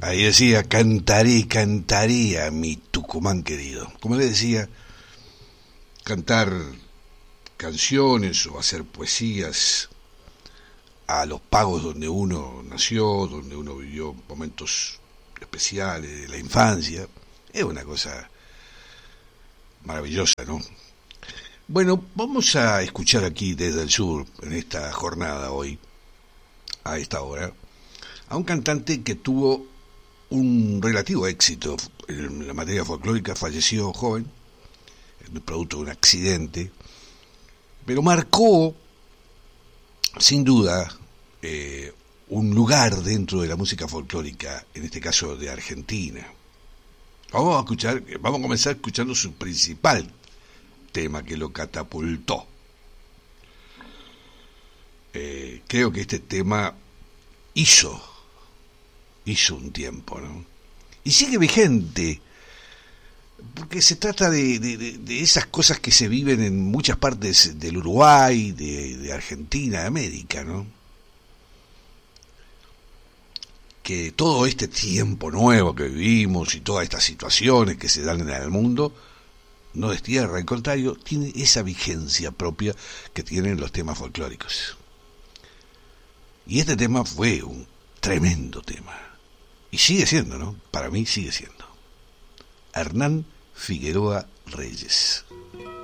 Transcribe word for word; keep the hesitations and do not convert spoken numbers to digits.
Ahí decía, cantaré, cantaré a mi Tucumán querido. Como le decía, cantar canciones o hacer poesías a los pagos donde uno nació, donde uno vivió momentos especiales de la infancia, es una cosa maravillosa, ¿no? Bueno, vamos a escuchar aquí desde el sur, en esta jornada hoy, a esta hora, a un cantante que tuvo un relativo éxito en la materia folclórica. Falleció joven, producto de un accidente, pero marcó, sin duda, eh, un lugar dentro de la música folclórica, en este caso de Argentina. Vamos a escuchar, vamos a comenzar escuchando su principal tema que lo catapultó. Eh, creo que este tema hizo, hizo un tiempo, ¿no? Y sigue vigente, porque se trata de, de, de esas cosas que se viven en muchas partes del Uruguay, de, de Argentina, de América, ¿no? Que todo este tiempo nuevo que vivimos y todas estas situaciones que se dan en el mundo no destierra, al contrario, tiene esa vigencia propia que tienen los temas folclóricos. Y este tema fue un tremendo tema. Y sigue siendo, ¿no? Para mí sigue siendo. Hernán Figueroa Reyes.